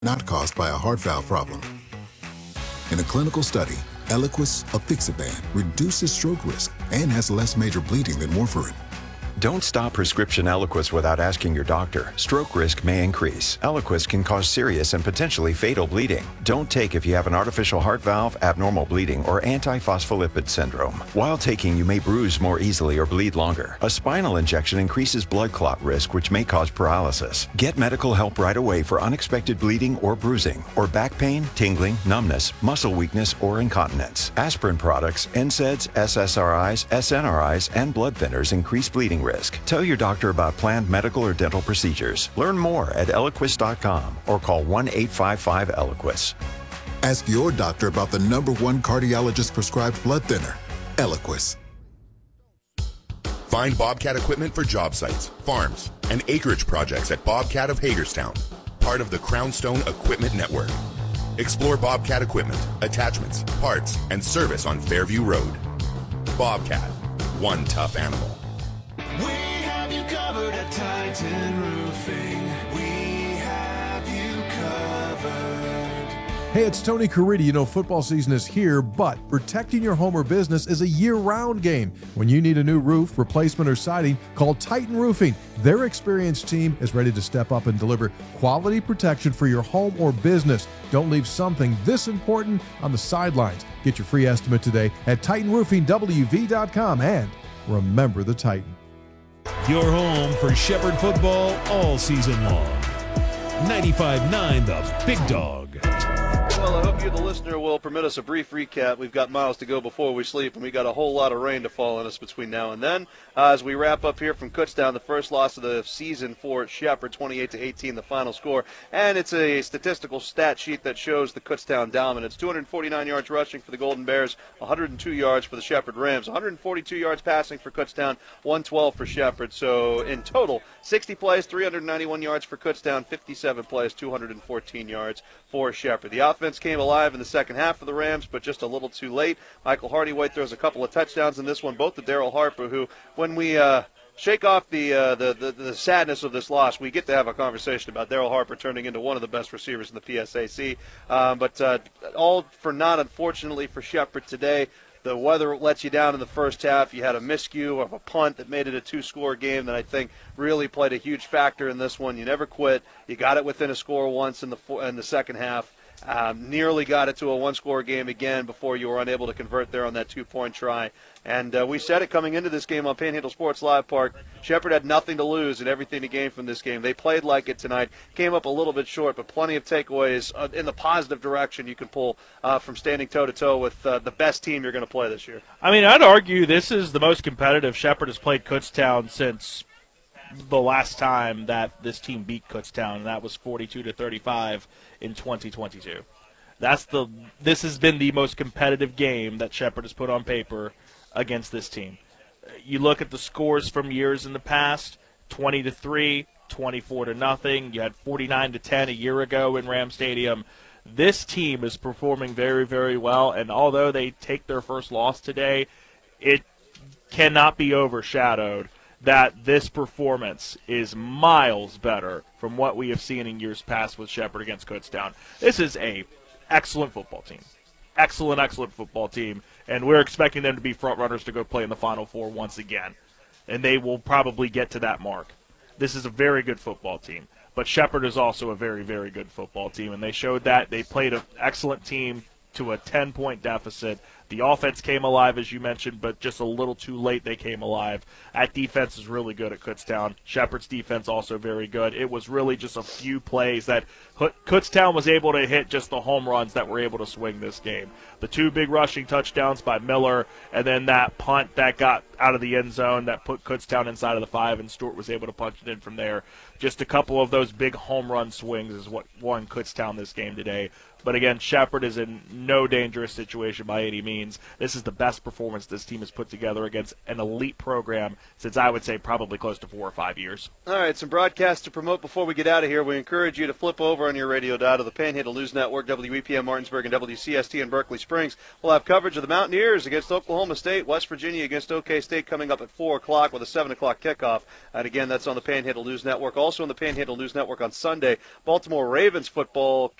not caused by a heart valve problem. In a clinical study, Eliquis, apixaban, reduces stroke risk and has less major bleeding than warfarin. Don't stop prescription Eliquis without asking your doctor. Stroke risk may increase. Eliquis can cause serious and potentially fatal bleeding. Don't take if you have an artificial heart valve, abnormal bleeding, or antiphospholipid syndrome. While taking, you may bruise more easily or bleed longer. A spinal injection increases blood clot risk, which may cause paralysis. Get medical help right away for unexpected bleeding or bruising, or back pain, tingling, numbness, muscle weakness, or incontinence. Aspirin products, NSAIDs, SSRIs, SNRIs, and blood thinners increase bleeding risk. Tell your doctor about planned medical or dental procedures. Learn more at Eliquis.com or call 1-855-ELIQUIS. Ask your doctor about the #1 cardiologist prescribed blood thinner, Eliquis. Find Bobcat equipment for job sites, farms, and acreage projects at Bobcat of Hagerstown, part of the Crownstone Equipment Network. Explore Bobcat equipment, attachments, parts, and service on Fairview Road. Bobcat, one tough animal. We have you covered at Titan Roofing. We have you covered. Hey, it's Tony Caridi. You know, football season is here, but protecting your home or business is a year-round game. When you need a new roof, replacement, or siding, call Titan Roofing. Their experienced team is ready to step up and deliver quality protection for your home or business. Don't leave something this important on the sidelines. Get your free estimate today at TitanRoofingWV.com and remember the Titan. Your home for Shepherd football all season long. 95.9 The Big Dog. Well, I hope you, the listener, will permit us a brief recap. We've got miles to go before we sleep, and we got a whole lot of rain to fall on us between now and then. As we wrap up here from Kutztown, the first loss of the season for Shepherd, 28-18, the final score. And it's a statistical stat sheet that shows the Kutztown dominance. 249 yards rushing for the Golden Bears, 102 yards for the Shepherd Rams, 142 yards passing for Kutztown, 112 for Shepherd. So in total, 60 plays, 391 yards for Kutztown, 57 plays, 214 yards for Shepherd. The offense came alive in the second half for the Rams, but just a little too late. Michael Hardy-White throws a couple of touchdowns in this one, both to Daryl Harper, who, when we shake off the sadness of this loss, we get to have a conversation about Daryl Harper turning into one of the best receivers in the PSAC. But all for naught, unfortunately, for Shepherd today. The weather lets you down in the first half. You had a miscue of a punt that made it a two-score game that I think really played a huge factor in this one. You never quit. You got it within a score once in the second half. Nearly got it to a one-score game again before you were unable to convert there on that two-point try. And we said it coming into this game on Panhandle Sports Live Park. Shepherd had nothing to lose and everything to gain from this game. They played like it tonight. Came up a little bit short, but plenty of takeaways in the positive direction you can pull from standing toe-to-toe with the best team you're going to play this year. I mean, I'd argue this is the most competitive Shepherd has played Kutztown since the last time that this team beat Kutztown, and that was 42-35 in 2022. This has been the most competitive game that Shepherd has put on paper against this team. You look at the scores from years in the past, 20-3, 24-0. You had 49-10 a year ago in Ram Stadium. This team is performing very, very well, and although they take their first loss today, it cannot be overshadowed that this performance is miles better from what we have seen in years past with Shepherd against Kutztown. This is a excellent football team. Excellent football team, and we're expecting them to be front runners to go play in the Final Four once again, and they will probably get to that mark. This is a very good football team, but Shepherd is also a very, very good football team, and they showed that. They played an excellent team to a 10-point deficit. The offense came alive, as you mentioned, but just a little too late they came alive. That defense is really good at Kutztown. Shepherd's defense also very good. It was really just a few plays that Kutztown was able to hit just the home runs that were able to swing this game. The two big rushing touchdowns by Miller, and then that punt that got out of the end zone that put Kutztown inside of the 5, and Stewart was able to punch it in from there. Just a couple of those big home run swings is what won Kutztown this game today. But again, Shepherd is in no dangerous situation by any means. means this is the best performance this team has put together against an elite program since I would say probably close to 4 or 5 years. All right, some broadcasts to promote before we get out of here. We encourage you to flip over on your radio dial to the Panhandle News Network, WEPM Martinsburg, and WCST in Berkeley Springs. We'll have coverage of the Mountaineers against Oklahoma State, West Virginia against OK State coming up at 4 o'clock with a 7 o'clock kickoff. And again, that's on the Panhandle News Network. Also on the Panhandle News Network on Sunday, Baltimore Ravens football